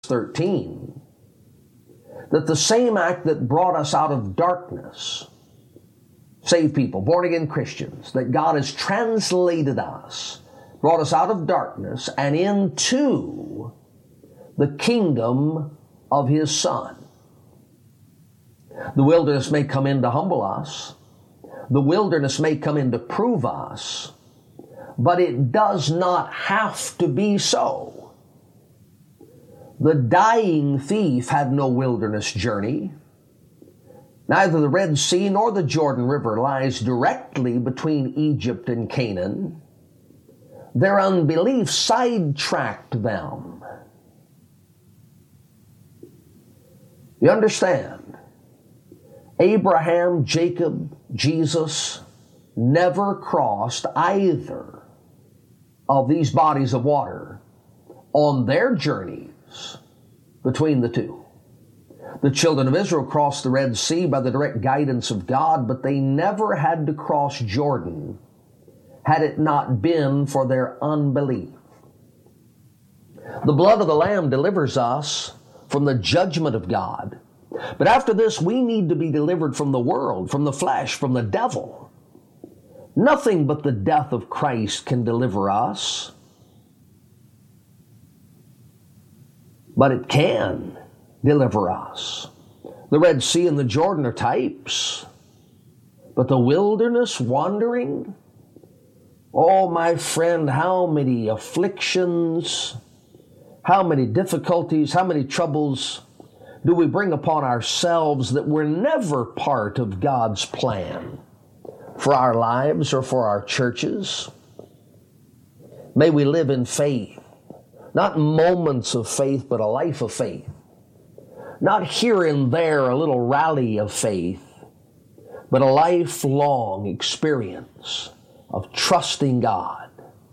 13, that the same act that brought us out of darkness, saved people, born-again Christians, that God has translated us, brought us out of darkness and into the kingdom of His Son. The wilderness may come in to humble us. The wilderness may come in to prove us, but it does not have to be so. The dying thief had no wilderness journey. Neither the Red Sea nor the Jordan River lies directly between Egypt and Canaan. Their unbelief sidetracked them. You understand? Abraham, Jacob, Jesus never crossed either of these bodies of water on their journeys between the two. The children of Israel crossed the Red Sea by the direct guidance of God, but they never had to cross Jordan had it not been for their unbelief. The blood of the Lamb delivers us from the judgment of God. But after this, we need to be delivered from the world, from the flesh, from the devil. Nothing but the death of Christ can deliver us. But it can deliver us. The Red Sea and the Jordan are types. But the wilderness wandering, oh, my friend, how many afflictions, how many difficulties, how many troubles do we bring upon ourselves that were never part of God's plan for our lives or for our churches? May we live in faith, not moments of faith, but a life of faith. Not here and there a little rally of faith, but a lifelong experience of trusting God.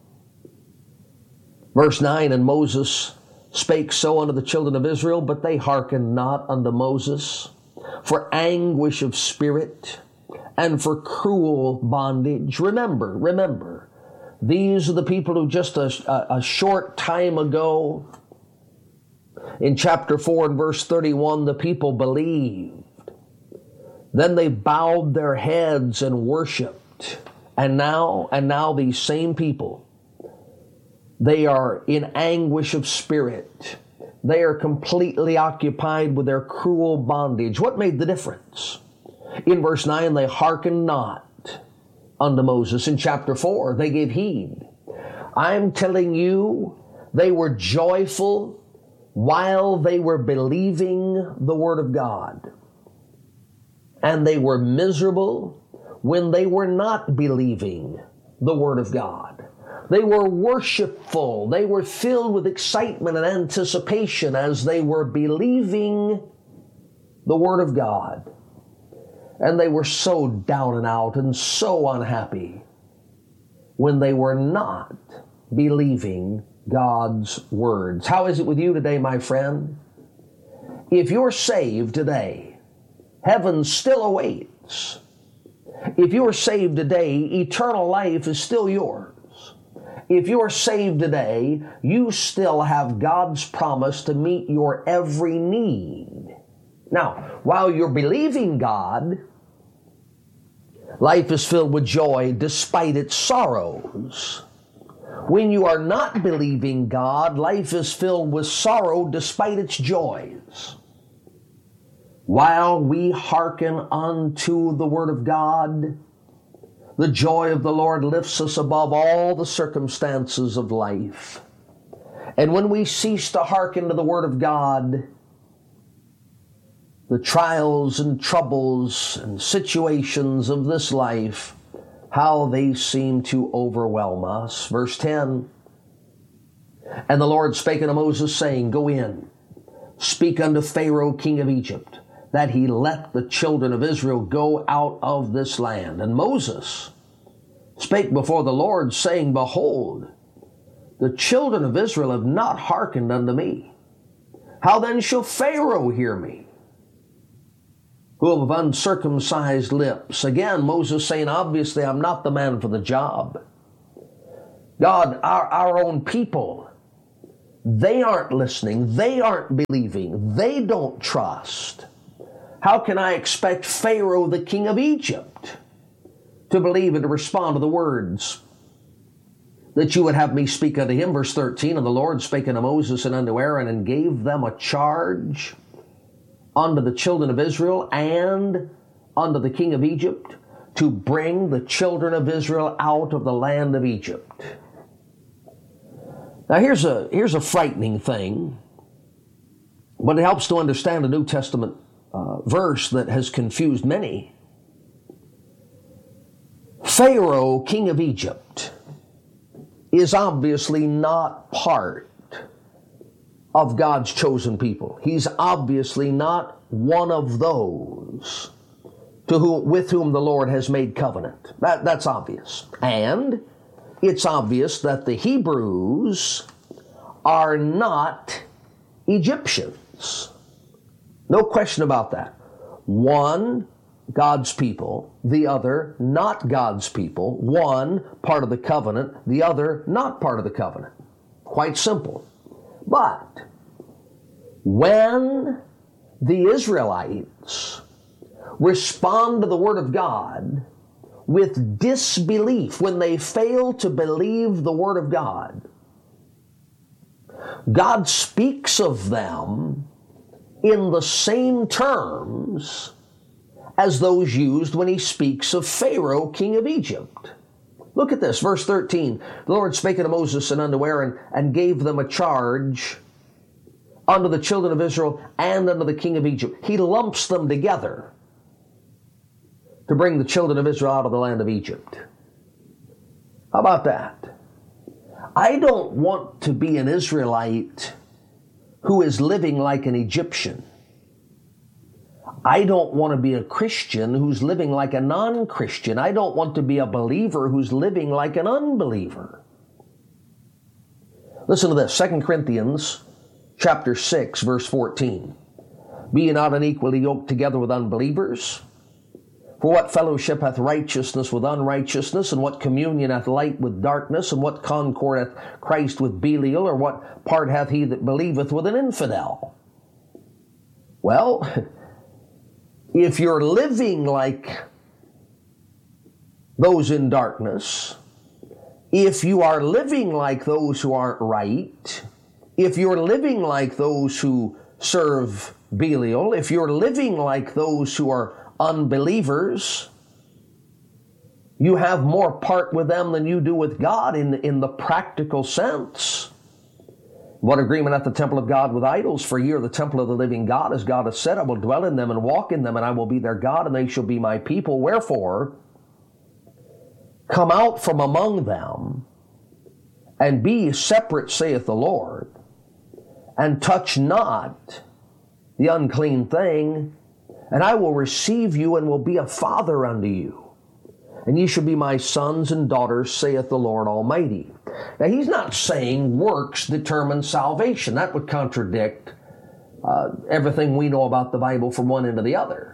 Verse 9, and Moses spake so unto the children of Israel, but they hearkened not unto Moses, for anguish of spirit and for cruel bondage. Remember, these are the people who just a short time ago, in chapter 4 and verse 31, the people believed. Then they bowed their heads and worshiped. And now these same people, they are in anguish of spirit. They are completely occupied with their cruel bondage. What made the difference? In verse 9, they hearkened not unto Moses. In chapter 4, they gave heed. I'm telling you, they were joyful while they were believing the Word of God. And they were miserable when they were not believing the Word of God. They were worshipful. They were filled with excitement and anticipation as they were believing the Word of God. And they were so down and out and so unhappy when they were not believing God's words. How is it with you today, my friend? If you're saved today, heaven still awaits. If you are saved today, eternal life is still yours. If you are saved today, you still have God's promise to meet your every need. Now, while you're believing God, life is filled with joy despite its sorrows. When you are not believing God, life is filled with sorrow despite its joys. While we hearken unto the Word of God, the joy of the Lord lifts us above all the circumstances of life. And when we cease to hearken to the Word of God, the trials and troubles and situations of this life, how they seem to overwhelm us. Verse 10, and the Lord spake unto Moses, saying, Go in, speak unto Pharaoh king of Egypt, that he let the children of Israel go out of this land. And Moses spake before the Lord, saying, Behold, the children of Israel have not hearkened unto me. How then shall Pharaoh hear me, who have uncircumcised lips? Again, Moses saying, obviously, I'm not the man for the job. God, our own people, They aren't listening. They aren't believing. They don't trust. How can I expect Pharaoh, the king of Egypt, to believe and to respond to the words that you would have me speak unto him? Verse 13, and the Lord spake unto Moses and unto Aaron, and gave them a charge unto the children of Israel and unto the king of Egypt to bring the children of Israel out of the land of Egypt. Now here's a frightening thing, but it helps to understand a New Testament verse that has confused many. Pharaoh, king of Egypt, is obviously not part of God's chosen people. He's obviously not one of those with whom the Lord has made covenant. That's obvious. And it's obvious that the Hebrews are not Egyptians. No question about that. One, God's people. The other, not God's people. One, part of the covenant. The other, not part of the covenant. Quite simple. But when the Israelites respond to the Word of God with disbelief, when they fail to believe the Word of God, God speaks of them in the same terms as those used when he speaks of Pharaoh, king of Egypt. Look at this, verse 13. The Lord spake unto Moses and unto Aaron, and gave them a charge unto the children of Israel and unto the king of Egypt. He lumps them together to bring the children of Israel out of the land of Egypt. How about that? I don't want to be an Israelite who is living like an Egyptian. I don't want to be a Christian who's living like a non-Christian. I don't want to be a believer who's living like an unbeliever. Listen to this, 2 Corinthians chapter 6, verse 14. Be ye not unequally yoked together with unbelievers? For what fellowship hath righteousness with unrighteousness? And what communion hath light with darkness? And what concord hath Christ with Belial? Or what part hath he that believeth with an infidel? Well, if you're living like those in darkness, if you are living like those who aren't right, if you're living like those who serve Belial, if you're living like those who are unbelievers, you have more part with them than you do with God in the practical sense. What agreement hath the temple of God with idols? For ye are the temple of the living God, as God hath said, I will dwell in them and walk in them, and I will be their God, and they shall be my people. Wherefore, come out from among them, and be ye separate, saith the Lord, and touch not the unclean thing, and I will receive you and will be a father unto you. And ye shall be my sons and daughters, saith the Lord Almighty. Now, he's not saying works determine salvation. That would contradict everything we know about the Bible from one end to the other.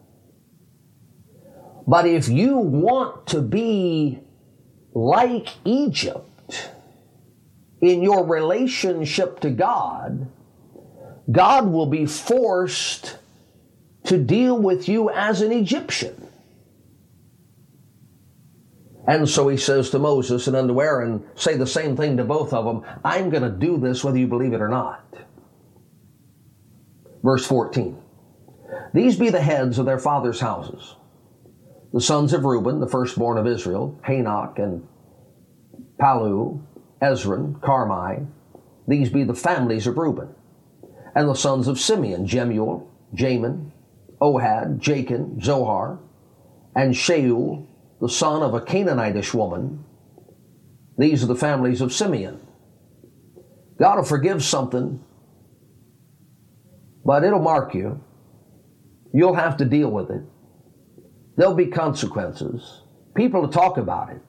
But if you want to be like Egypt in your relationship to God, God will be forced to deal with you as an Egyptian. And so he says to Moses and unto Aaron, say the same thing to both of them. I'm going to do this whether you believe it or not. Verse 14. These be the heads of their fathers' houses. The sons of Reuben, the firstborn of Israel, Hanok and Palu, Ezron, Carmi. These be the families of Reuben. And the sons of Simeon, Jemuel, Jamin, Ohad, Jachin, Zohar, and Shaul, the son of a Canaanitish woman. These are the families of Simeon. God will forgive something, but it'll mark you. You'll have to deal with it. There'll be consequences. People will talk about it.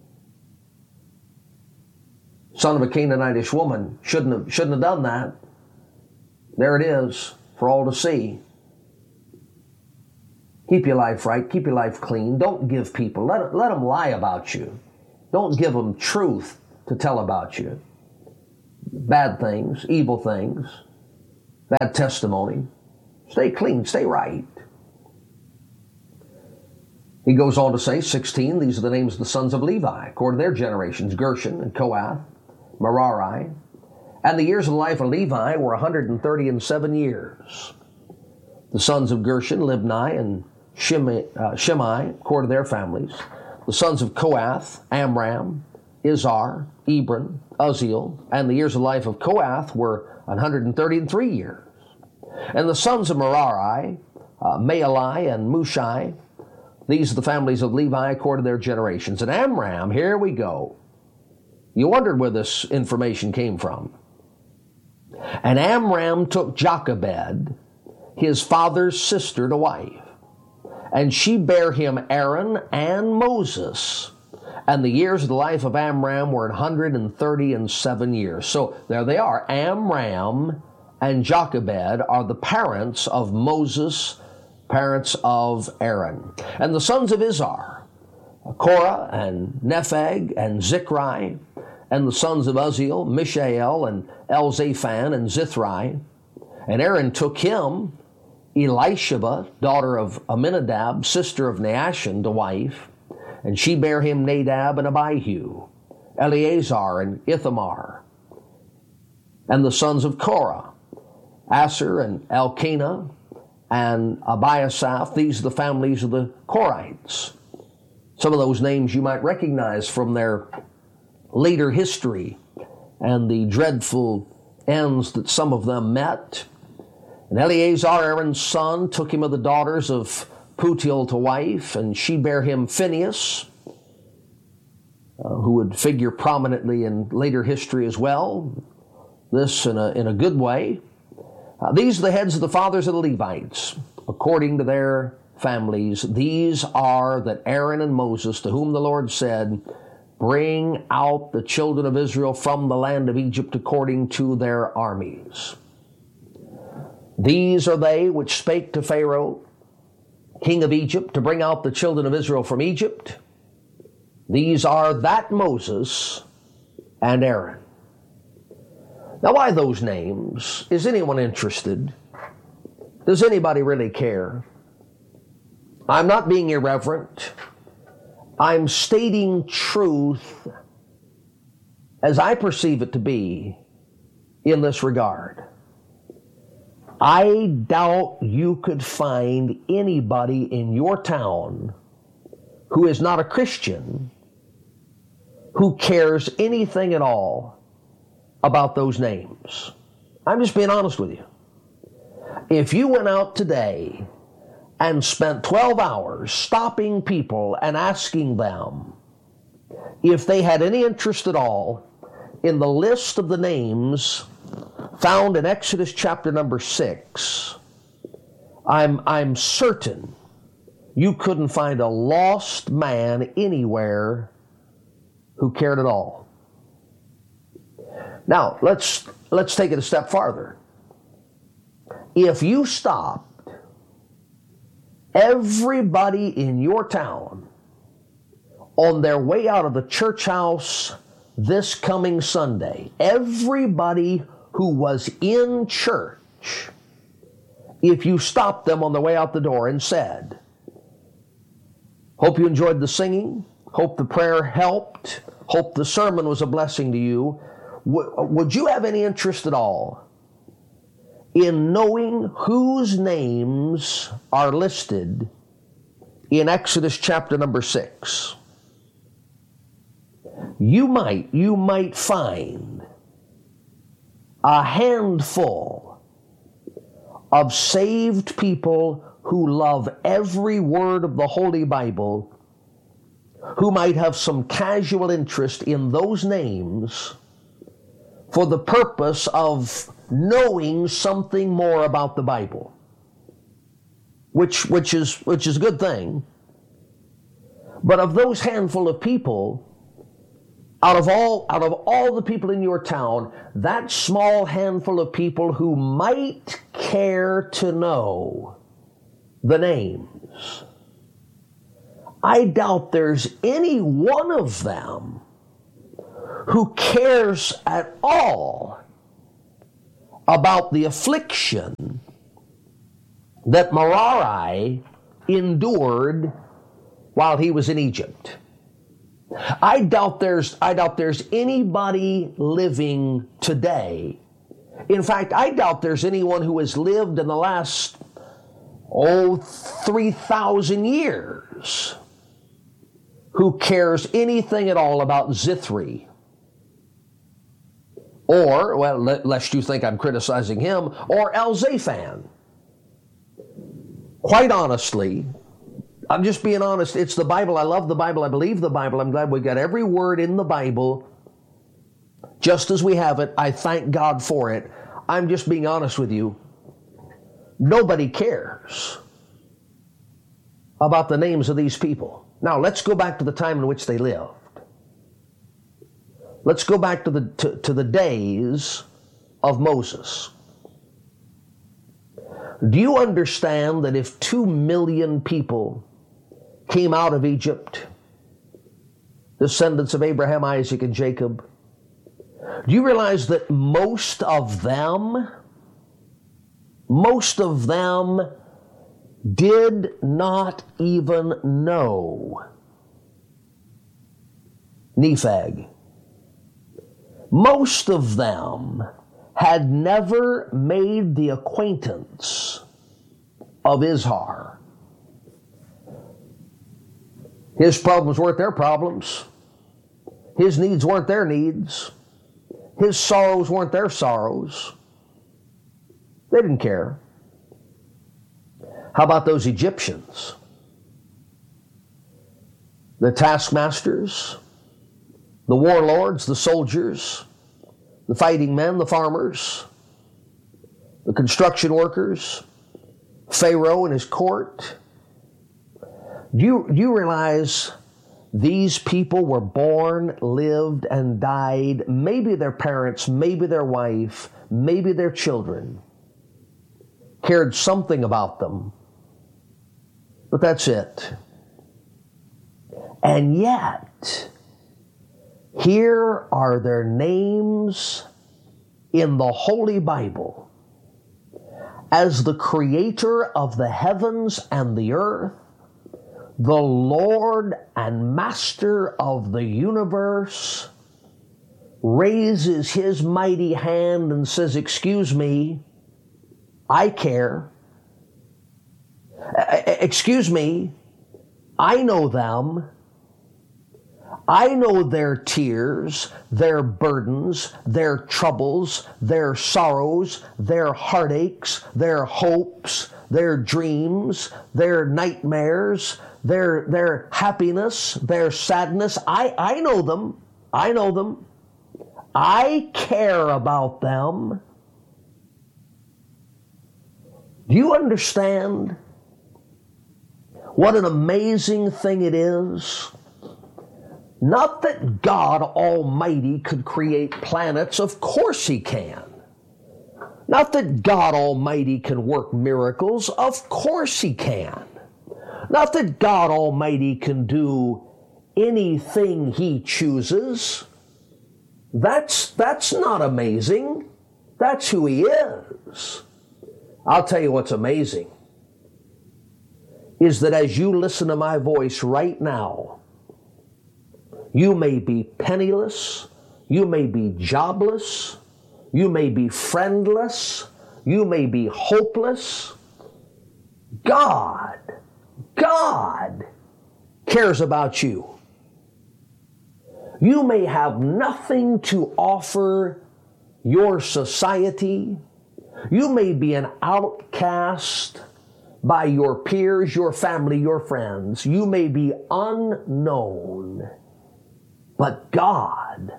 Son of a Canaanitish woman shouldn't have done that. There it is for all to see. Keep your life right. Keep your life clean. Don't give people. Let them lie about you. Don't give them truth to tell about you. bad things, evil things, bad testimony. Stay clean, stay right. He goes on to say, 16, these are the names of the sons of Levi, according to their generations, Gershon and Kohath, Merari. And the years of the life of Levi were 137 years. The sons of Gershon, Libni and Shimei, according to their families. The sons of Kohath, Amram, Izhar, Ebron, Uzziel. And the years of life of Kohath were 133 years. And the sons of Merari, Maali and Mushai. These are the families of Levi according to their generations. And Amram, here we go. You wondered where this information came from. And Amram took Jochebed, his father's sister, to wife. And she bare him Aaron and Moses. And the years of the life of Amram were 137 years. So there they are. Amram and Jochebed are the parents of Moses, parents of Aaron. And the sons of Izhar, Korah and Nepheg and Zichri, and the sons of Uzziel, Mishael and Elzaphan and Zithri. And Aaron took him, Elisheba, daughter of Aminadab, sister of Naashon, to wife, and she bare him Nadab and Abihu, Eleazar and Ithamar. And the sons of Korah, Asher and Elkanah, and Abiasaph. These are the families of the Korahites. Some of those names you might recognize from their later history and the dreadful ends that some of them met. And Eleazar, Aaron's son, took him of the daughters of Putiel to wife, and she bare him Phinehas, who would figure prominently in later history as well. This in a good way. These are the heads of the fathers of the Levites, according to their families. These are that Aaron and Moses, to whom the Lord said, bring out the children of Israel from the land of Egypt according to their armies. These are they which spake to Pharaoh, king of Egypt, to bring out the children of Israel from Egypt. These are that Moses and Aaron. Now, why those names? Is anyone interested? Does anybody really care? I'm not being irreverent. I'm stating truth as I perceive it to be in this regard. I doubt you could find anybody in your town who is not a Christian who cares anything at all about those names. I'm just being honest with you. If you went out today and spent 12 hours stopping people and asking them if they had any interest at all in the list of the names found in Exodus chapter number 6, I'm certain you couldn't find a lost man anywhere who cared at all. Now, let's take it a step farther. If you stopped everybody in your town on their way out of the church house this coming Sunday, everybody who was in church, if you stopped them on the way out the door and said, hope you enjoyed the singing, hope the prayer helped, hope the sermon was a blessing to you, would you have any interest at all in knowing whose names are listed in Exodus chapter number 6? You might find a handful of saved people who love every word of the Holy Bible, who might have some casual interest in those names for the purpose of knowing something more about the Bible, which is a good thing. But of those handful of people, out of all the people in your town, that small handful of people who might care to know the names, I doubt there's any one of them who cares at all about the affliction that Merari endured while he was in Egypt. I doubt there's anybody living today. In fact, I doubt there's anyone who has lived in the last 3,000 years who cares anything at all about Zithri. Or, well, lest you think I'm criticizing him, or Elzaphan. Quite honestly, I'm just being honest. It's the Bible. I love the Bible. I believe the Bible. I'm glad we got every word in the Bible just as we have it. I thank God for it. I'm just being honest with you. Nobody cares about the names of these people. Now, let's go back to the time in which they lived. Let's go back to the days of Moses. Do you understand that if 2 million people came out of Egypt, descendants of Abraham, Isaac, and Jacob, do you realize that most of them did not even know Nepheg? Most of them had never made the acquaintance of Izhar. His problems weren't their problems. His needs weren't their needs. His sorrows weren't their sorrows. They didn't care. How about those Egyptians? The taskmasters, the warlords, the soldiers, the fighting men, the farmers, the construction workers, Pharaoh and his court. Do you realize these people were born, lived, and died? Maybe their parents, maybe their wife, maybe their children cared something about them. But that's it. And yet, here are their names in the Holy Bible as the Creator of the heavens and the earth, the Lord and Master of the universe, raises His mighty hand and says, "Excuse me, I care. Excuse me, I know them. I know their tears, their burdens, their troubles, their sorrows, their heartaches, their hopes, their dreams, their nightmares, their happiness, their sadness. I know them. I know them. I care about them." Do you understand what an amazing thing it is? Not that God Almighty could create planets. Of course He can. Not that God Almighty can work miracles. Of course He can. Not that God Almighty can do anything He chooses. That's not amazing. That's who He is. I'll tell you what's amazing is that as you listen to my voice right now, you may be penniless, you may be jobless, you may be friendless, you may be hopeless. God cares about you. You may have nothing to offer your society. You may be an outcast by your peers, your family, your friends. You may be unknown. But God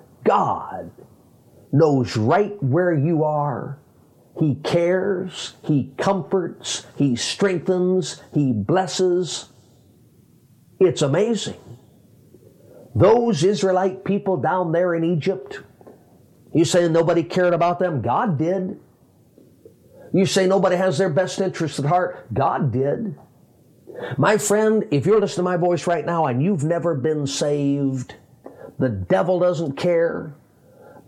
knows right where you are. He cares, He comforts, He strengthens, He blesses. It's amazing. Those Israelite people down there in Egypt, you say nobody cared about them? God did. You say nobody has their best interest at heart? God did. My friend, if you're listening to my voice right now and you've never been saved, the devil doesn't care.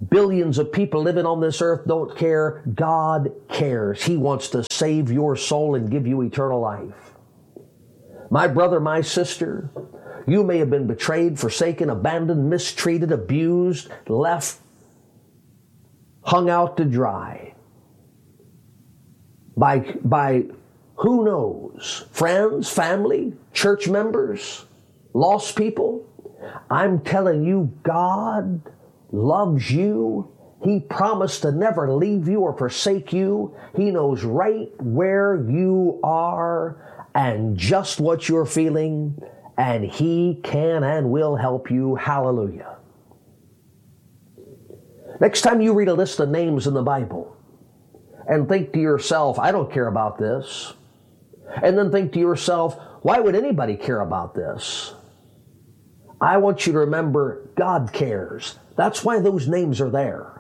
billions of people living on this earth don't care. God cares. He wants to save your soul and give you eternal life. My brother, my sister, you may have been betrayed, forsaken, abandoned, mistreated, abused, left, hung out to dry by who knows, friends, family, church members, lost people. I'm telling you, God loves you. He promised to never leave you or forsake you. He knows right where you are and just what you're feeling, and He can and will help you. Hallelujah. Next time you read a list of names in the Bible and think to yourself, I don't care about this, and then think to yourself, why would anybody care about this? I want you to remember God cares. That's why those names are there.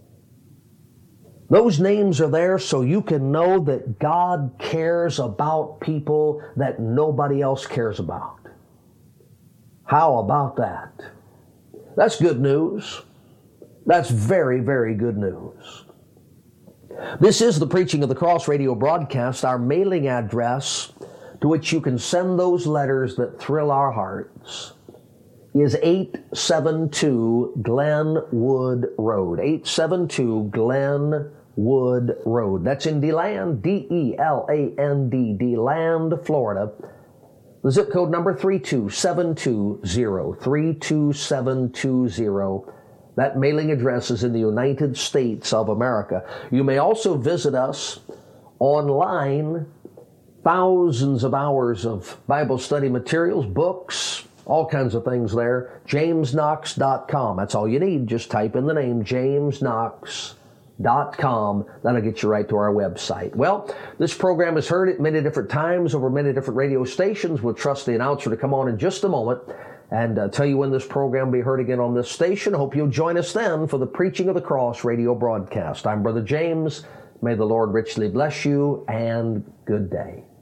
Those names are there so you can know that God cares about people that nobody else cares about. How about that? That's good news. That's very, very good news. This is the Preaching of the Cross radio broadcast. Our mailing address to which you can send those letters that thrill our hearts is 872 Glenwood Road. 872 Glenwood Road. That's in DeLand, D-E-L-A-N-D, DeLand, Florida. The zip code number 32720, 32720. That mailing address is in the United States of America. You may also visit us online. Thousands of hours of Bible study materials, books, all kinds of things there. JamesKnox.com. That's all you need. Just type in the name, JamesKnox.com. That'll get you right to our website. Well, this program is heard at many different times over many different radio stations. We'll trust the announcer to come on in just a moment and tell you when this program will be heard again on this station. Hope you'll join us then for the Preaching of the Cross radio broadcast. I'm Brother James. May the Lord richly bless you, and good day.